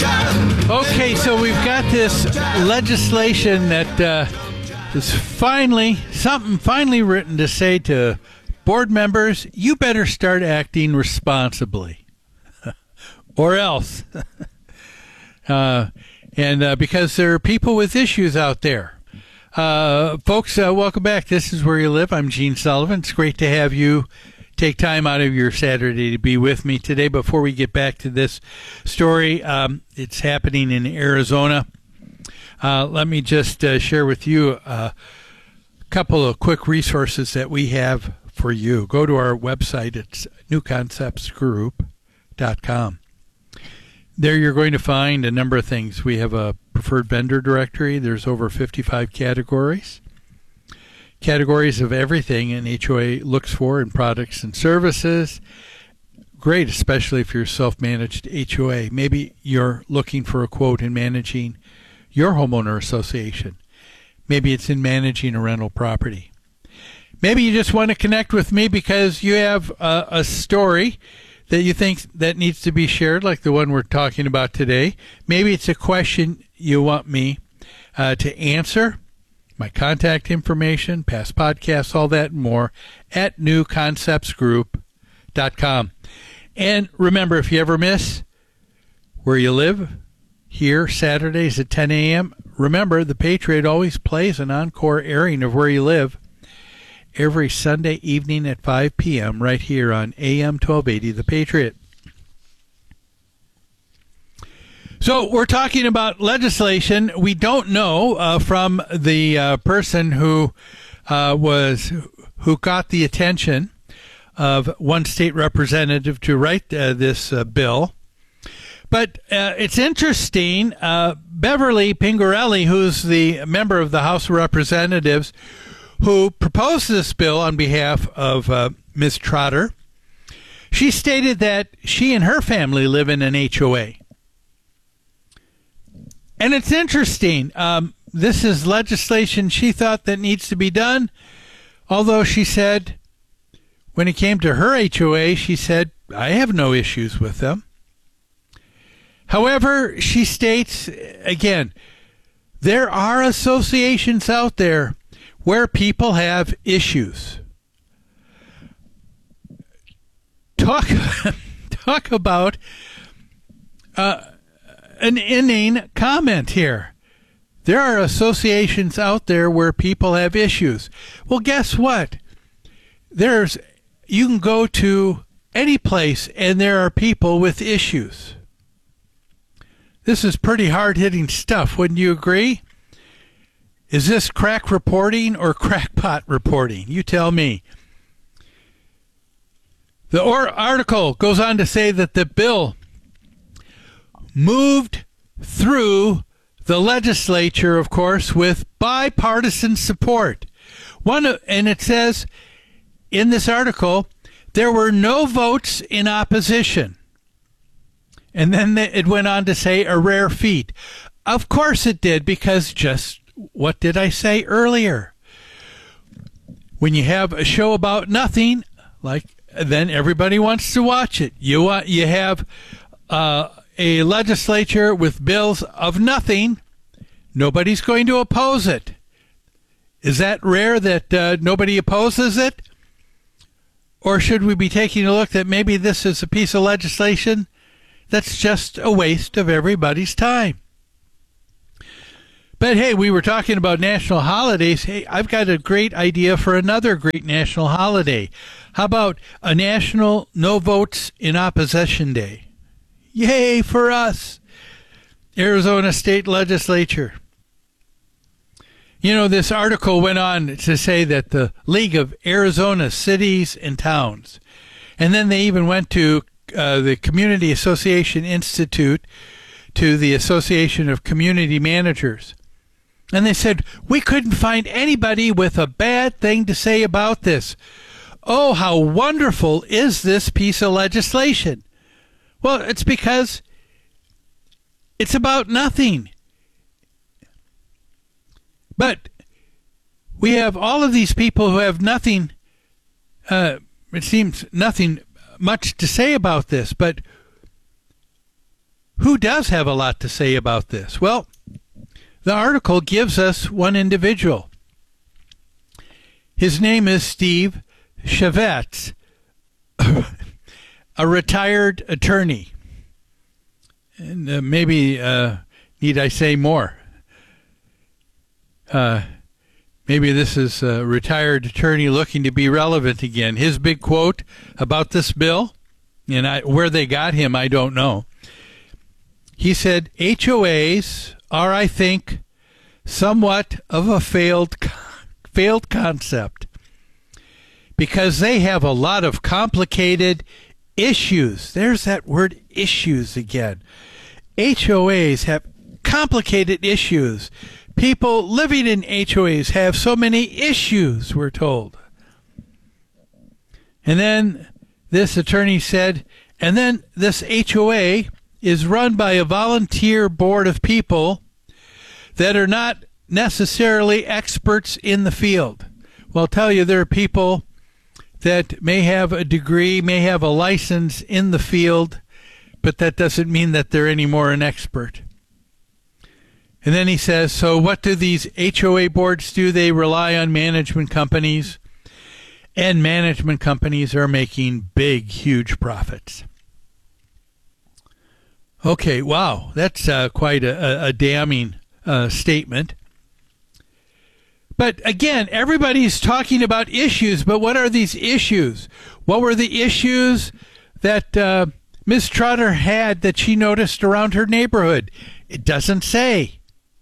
Okay, so we've got this legislation that is finally written to say to board members, you better start acting responsibly, or else. Because there are people with issues out there. Folks, welcome back. This is Where You Live. I'm Gene Sullivan. It's great to have you take time out of your Saturday to be with me today. Before we get back to this story, it's happening in Arizona. Let me just share with you a couple of quick resources that we have for you. Go to our website. It's newconceptsgroup.com. There you're going to find a number of things. We have a preferred vendor directory. There's over 55 categories. Categories of everything an HOA looks for in products and services. Great, especially if you're a self-managed HOA. Maybe you're looking for a quote in managing your homeowner association. Maybe it's in managing a rental property. Maybe you just want to connect with me because you have a story that you think that needs to be shared, like the one we're talking about today. Maybe it's a question you want me to answer. My contact information, past podcasts, all that and more at newconceptsgroup.com. And remember, if you ever miss Where You Live, here Saturdays at 10 a.m., remember, the Patriot always plays an encore airing of Where You Live every Sunday evening at 5 p.m. right here on AM 1280, The Patriot. So we're talking about legislation. We don't know from the person who got the attention of one state representative to write this bill. But it's interesting. Beverly Pingerelli, who's the member of the House of Representatives, who proposed this bill on behalf of Ms. Trotter, she stated that she and her family live in an HOA. And it's interesting. This is legislation she thought that needs to be done, although she said when it came to her HOA, she said, I have no issues with them. However, she states, again, there are associations out there where people have issues. Talk about an inane comment here. There are associations out there where people have issues. Well, guess what? You can go to any place and there are people with issues. This is pretty hard-hitting stuff, wouldn't you agree? Is this crack reporting or crackpot reporting? You tell me. The article goes on to say that the bill moved through the legislature, of course, with bipartisan support. And it says in this article, there were no votes in opposition. And then it went on to say a rare feat. Of course it did, because just what did I say earlier? When you have a show about nothing, then everybody wants to watch it. You have a legislature with bills of nothing. Nobody's going to oppose it. Is that rare that nobody opposes it? Or should we be taking a look that maybe this is a piece of legislation that's just a waste of everybody's time? But hey, we were talking about national holidays. Hey, I've got a great idea for another great national holiday. How about a national no votes in opposition day? Yay for us, Arizona State Legislature. You know, this article went on to say that the League of Arizona Cities and Towns, and then they even went to the Community Association Institute, to the Association of Community Managers. And they said, we couldn't find anybody with a bad thing to say about this. Oh, how wonderful is this piece of legislation? Well, it's because it's about nothing. But we have all of these people who have nothing, it seems nothing much to say about this, but who does have a lot to say about this? Well, the article gives us one individual. His name is Steve Shevets, a retired attorney. And maybe, need I say more? Maybe this is a retired attorney looking to be relevant again. His big quote about this bill, and where they got him, I don't know. He said, HOAs are, I think, somewhat of a failed concept because they have a lot of complicated issues. There's that word issues again. HOAs have complicated issues. People living in HOAs have so many issues, we're told. And then this attorney said, and then this HOA is run by a volunteer board of people that are not necessarily experts in the field. Well, I'll tell you, there are people that may have a degree, may have a license in the field, but that doesn't mean that they're any more an expert. And then he says, so what do these HOA boards do? They rely on management companies, and management companies are making big, huge profits. Okay, wow, that's quite a damning statement. But again, everybody's talking about issues, but what are these issues? What were the issues that Ms. Trotter had that she noticed around her neighborhood? It doesn't say.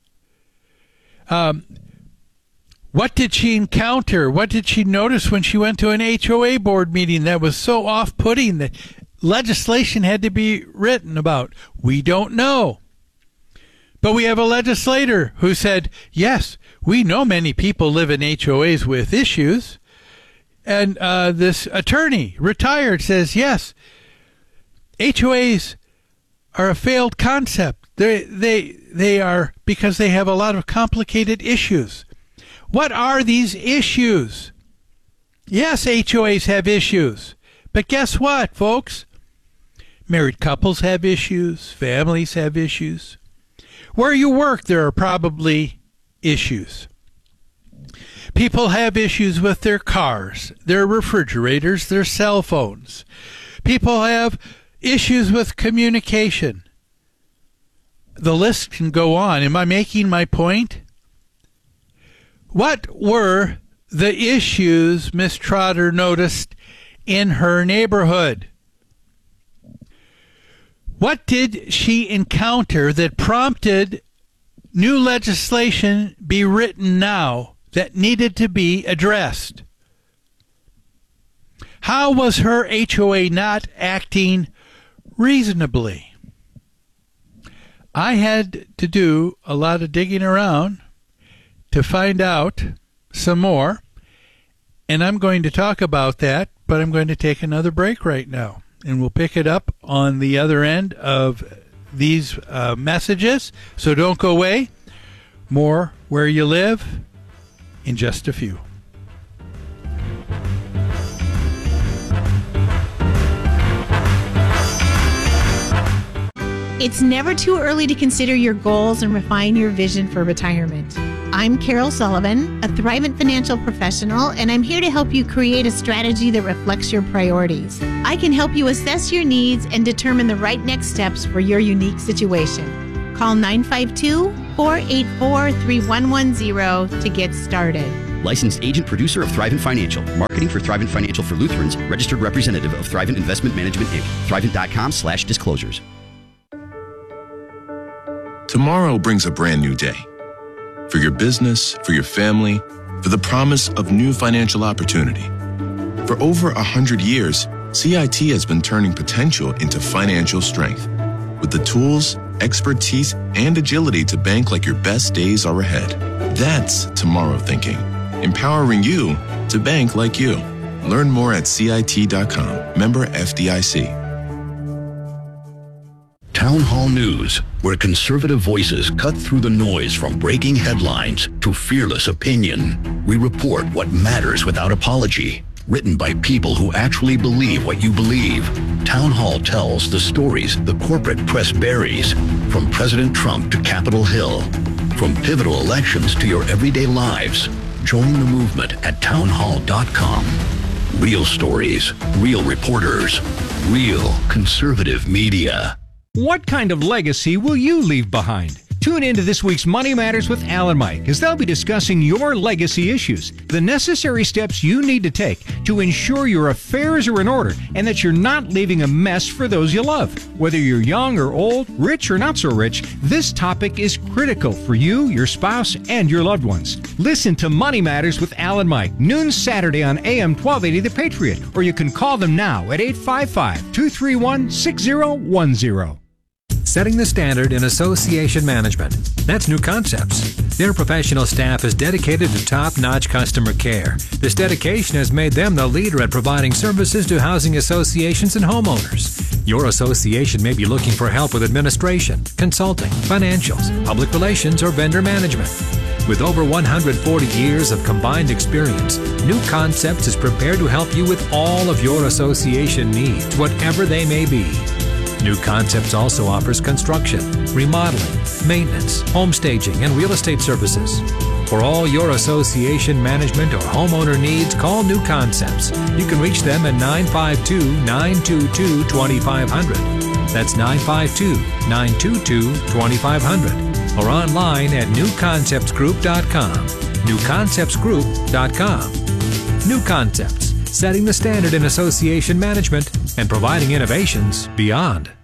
What did she encounter? What did she notice when she went to an HOA board meeting that was so off-putting that legislation had to be written about? We don't know. But we have a legislator who said, yes, we know many people live in HOAs with issues. And this attorney, retired, says, yes, HOAs are a failed concept. They are because they have a lot of complicated issues. What are these issues? Yes, HOAs have issues. But guess what, folks? Married couples have issues. Families have issues. Where you work, there are probably issues. People have issues with their cars, their refrigerators, their cell phones. People have issues with communication. The list can go on. Am I making my point? What were the issues Miss Trotter noticed in her neighborhood? What did she encounter that prompted new legislation be written now that needed to be addressed? How was her HOA not acting reasonably? I had to do a lot of digging around to find out some more, and I'm going to talk about that, but I'm going to take another break right now, and we'll pick it up on the other end of these messages, so don't go away. More Where You Live in just a few. It's never too early to consider your goals and refine your vision for retirement. I'm Carol Sullivan, a Thrivent financial professional, and I'm here to help you create a strategy that reflects your priorities. I can help you assess your needs and determine the right next steps for your unique situation. Call 952-484-3110 to get started. Licensed agent producer of Thrivent Financial. Marketing for Thrivent Financial for Lutherans. Registered representative of Thrivent Investment Management, Inc. Thrivent.com/disclosures. Tomorrow brings a brand new day. For your business, for your family, for the promise of new financial opportunity. For over 100 years, CIT has been turning potential into financial strength. With the tools, expertise, and agility to bank like your best days are ahead. That's tomorrow thinking. Empowering you to bank like you. Learn more at CIT.com. Member FDIC. Town Hall News, where conservative voices cut through the noise from breaking headlines to fearless opinion. We report what matters without apology. written by people who actually believe what you believe. Town Hall tells the stories the corporate press buries, from President Trump to Capitol Hill, from pivotal elections to your everyday lives. Join the movement at townhall.com. Real stories, real reporters, real conservative media. What kind of legacy will you leave behind? Tune in to this week's Money Matters with Al and Mike, as they'll be discussing your legacy issues, the necessary steps you need to take to ensure your affairs are in order and that you're not leaving a mess for those you love. Whether you're young or old, rich or not so rich, this topic is critical for you, your spouse, and your loved ones. Listen to Money Matters with Al and Mike, noon Saturday on AM 1280 The Patriot, or you can call them now at 855-231-6010. Setting the standard in association management. That's New Concepts. Their professional staff is dedicated to top-notch customer care. This dedication has made them the leader at providing services to housing associations and homeowners. Your association may be looking for help with administration, consulting, financials, public relations, or vendor management. With over 140 years of combined experience, New Concepts is prepared to help you with all of your association needs, whatever they may be. New Concepts also offers construction, remodeling, maintenance, home staging, and real estate services. For all your association management or homeowner needs, call New Concepts. You can reach them at 952-922-2500. That's 952-922-2500. Or online at newconceptsgroup.com. newconceptsgroup.com. New Concepts, setting the standard in association management and providing innovations beyond.